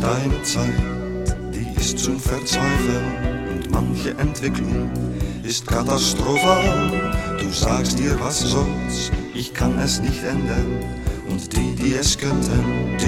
Deine Zeit, die ist zum Verzweifeln und manche Entwicklung ist katastrophal. Du sagst dir, was soll's, ich kann es nicht ändern und die es könnten,